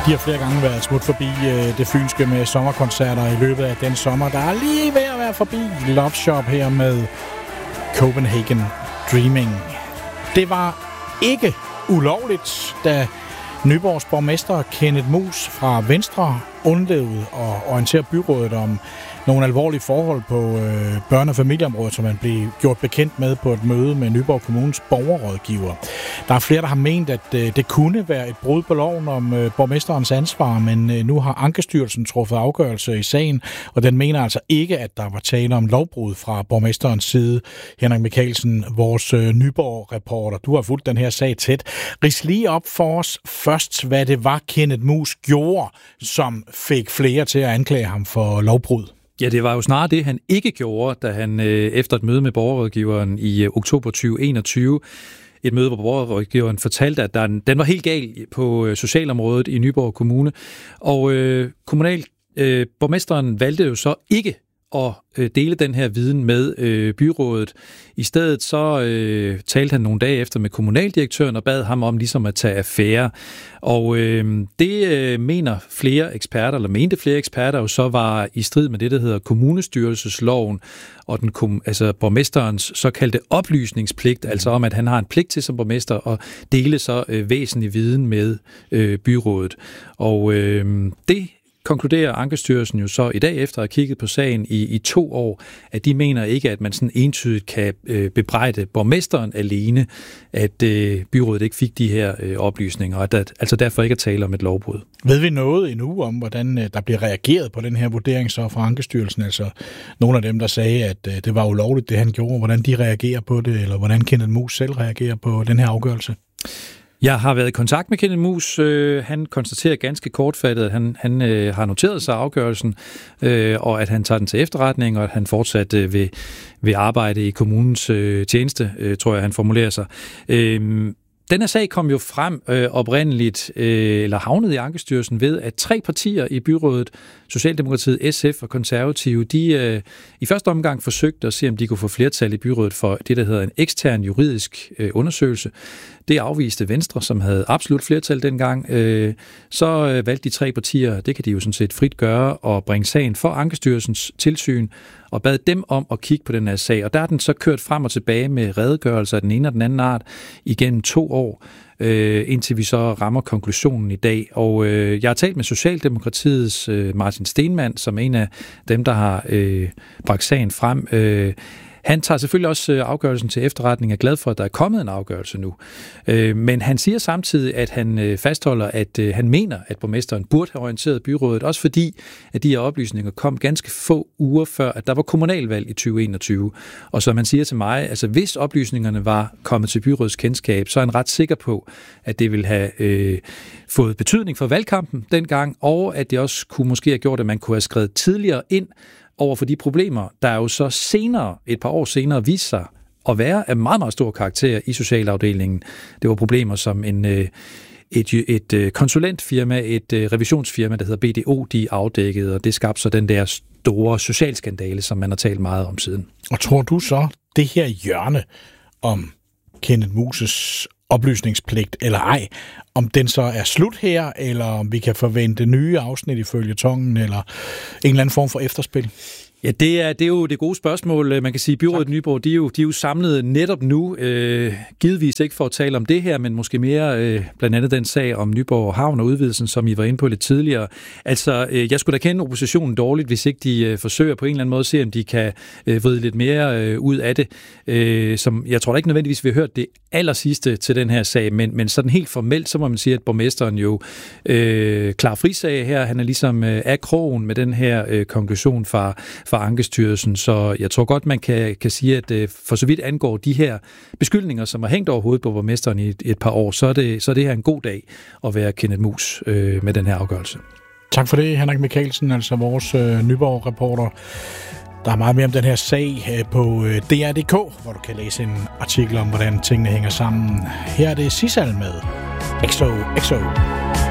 De har flere gange været smut forbi det fynske med sommerkoncerter i løbet af den sommer. Der er lige ved at være forbi Love Shop her med Copenhagen Dreaming. Det var ikke ulovligt, da Nyborgs borgmester Kenneth Muus fra Venstre undlod at orientere byrådet om nogle alvorlige forhold på børne- og familieområdet, som man blev gjort bekendt med på et møde med Nyborg Kommunes borgerrådgiver. Der er flere, der har ment, at det kunne være et brud på loven om borgmesterens ansvar, men nu har Ankestyrelsen truffet afgørelse i sagen, og den mener altså ikke, at der var tale om lovbrud fra borgmesterens side. Henrik Michaelsen, vores Nyborg-reporter, du har fulgt den her sag tæt. Rids lige op for os først, hvad det var, Kenneth Muus gjorde, som fik flere til at anklage ham for lovbrud. Ja, det var jo snarere det, han ikke gjorde, da han efter et møde med borgerrådgiveren i oktober 2021, et møde, hvor borgerrådgiveren fortalte, at den var helt gal på socialområdet i Nyborg Kommune. Og borgmesteren valgte jo så ikke at dele den her viden med byrådet. I stedet så talte han nogle dage efter med kommunaldirektøren og bad ham om ligesom at tage affære. Og det mente flere eksperter jo så var i strid med det, der hedder kommunestyrelsesloven og borgmesterens såkaldte oplysningspligt, altså om, at han har en pligt til som borgmester at dele så væsentlig viden med byrådet. Og det konkluderer Ankestyrelsen jo så i dag efter at have kigget på sagen i 2 år, at de mener ikke, at man sådan entydigt kan bebrejde borgmesteren alene, at byrådet ikke fik de her oplysninger, og at altså derfor ikke er tale om et lovbrud. Ved vi noget endnu om, hvordan der bliver reageret på den her vurdering så fra Ankestyrelsen? Altså nogle af dem, der sagde, at det var ulovligt, det han gjorde, hvordan de reagerer på det, eller hvordan Kenneth Muus selv reagerer på den her afgørelse? Jeg har været i kontakt med Kenneth Muus. Han konstaterer ganske kortfattet, at han har noteret sig afgørelsen, og at han tager den til efterretning, og at han fortsat vil arbejde i kommunens tjeneste, tror jeg, han formulerer sig. Den her sag kom jo frem oprindeligt, eller havnede i Ankestyrelsen ved, at 3 partier i byrådet, Socialdemokratiet, SF og Konservative, de i første omgang forsøgte at se, om de kunne få flertal i byrådet for det, der hedder en ekstern juridisk undersøgelse. Det afviste Venstre, som havde absolut flertal dengang. Så valgte de 3 partier, det kan de jo sådan set frit gøre, og bringe sagen for Ankestyrelsens tilsyn, og bad dem om at kigge på den her sag. Og der er den så kørt frem og tilbage med redegørelser af den ene og den anden art igennem 2 år, indtil vi så rammer konklusionen i dag. Og jeg har talt med Socialdemokratiets Martin Stenmann, som er en af dem, der har bragt sagen frem. Han tager selvfølgelig også afgørelsen til efterretning og er glad for, at der er kommet en afgørelse nu. Men han siger samtidig, at han fastholder, at han mener, at borgmesteren burde have orienteret byrådet, også fordi, at de her oplysninger kom ganske få uger før, at der var kommunalvalg i 2021. Og som han siger til mig, altså hvis oplysningerne var kommet til byrådets kendskab, så er han ret sikker på, at det ville have fået betydning for valgkampen dengang, og at det også kunne måske have gjort, at man kunne have skrevet tidligere ind over for de problemer, der jo så senere, et par år senere, viste sig at være af meget, meget stor karakter i socialafdelingen. Det var problemer som et konsulentfirma, et revisionsfirma, der hedder BDO, de afdækkede, og det skabte så den der store socialskandale, som man har talt meget om siden. Og tror du så, det her hjørne om Kenneth Muus' oplysningspligt eller ej, om den så er slut her, eller om vi kan forvente nye afsnit i føljetongen, eller en eller anden form for efterspil? Ja, det er jo det gode spørgsmål. Man kan sige, at byrådet Nyborg, de er jo samlet netop nu, givetvis ikke for at tale om det her, men måske mere blandt andet den sag om Nyborg Havn og udvidelsen, som I var inde på lidt tidligere. Altså, jeg skulle da kende oppositionen dårligt, hvis ikke de forsøger på en eller anden måde at se, om de kan vride lidt mere ud af det. Som jeg tror da ikke nødvendigvis, vi har hørt det allersidste til den her sag, men sådan helt formelt, så må man sige, at borgmesteren jo klar frisag her. Han er ligesom af krogen med den her konklusion fra Ankestyrelsen, så jeg tror godt, man kan sige, at for så vidt angår de her beskyldninger, som har hængt over hovedet på borgmesteren i et par år, så er det her en god dag at være Kenneth Muus med den her afgørelse. Tak for det, Henrik Michaelsen, altså vores Nyborg-reporter. Der er meget mere om den her sag på DR.dk, hvor du kan læse en artikel om, hvordan tingene hænger sammen. Her er det Sissal med XOXO.